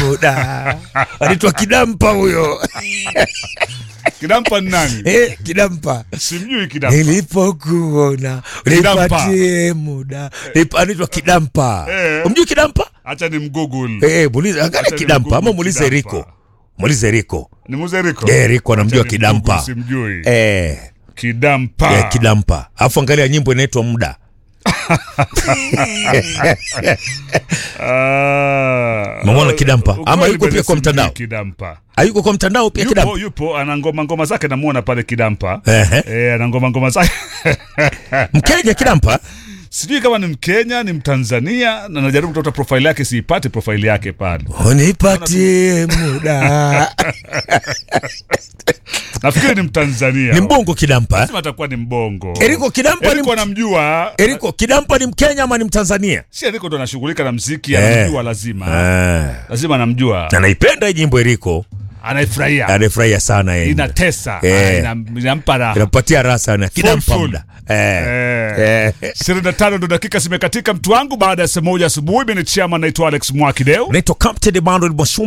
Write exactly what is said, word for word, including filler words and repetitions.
muda. Anaitwa Kidampa huyo. Kidampa ni nani? Eh, Kidampa. Simjui Kidampa. Nilipokuona nipatie muda. Anaitwa Kidampa. Eh. Umjui Kidampa? Acha ni mgoogle. Eh, muulize angalia Kidampa ama muulize Rico. Muulize Rico. Ni muulize Rico. Eh, Rico anamjua Kidampa. Simjui. Eh. Kidampa. Eh, Kidampa. Alafu angalia nyimbo inaitwa Muda. Ah. Mwana Kidampa. Ama yuko pia kwa mtandao. Kidampa. Hayuko kwa mtandao pia Kidampa. Yupo, yupo ana ngoma ngoma zake namuona pale Kidampa. Eh. Eh, ana ngoma ngoma zake. Mkenya Kidampa. Sijui kama ni Mkenya, ni Mtanzania, na najaribu kutafuta profile yake siipate profile yake pale. Unipatie muda. Nafikiri ni Mtanzania. Ni mbongo Kidampa. Lazima atakuwa ni mbongo. Eriko Kidampa Eriko ni anamjua. Eriko Kidampa ni Mkenya ama ni Mtanzania? Si Eriko ndo anashughulika na muziki, Eh. anamjua lazima. Eh. Lazima anamjua. Na naipenda hii nyimbo Eriko. Anaifurahia. Anafurahia sana yeye. Inatesa. Eh. Ah, inampa raha. Inapatia raha sana. Kidampa Full, full. muda. Eh. Eh. Eh. ishirini na tano ndo dakika zimekatika mtu wangu baada ya saa moja asubuhi. Mimi ni Chama naitwa Alex Mwakideu. Naitwa Captain Emmanuel Mwashumbe.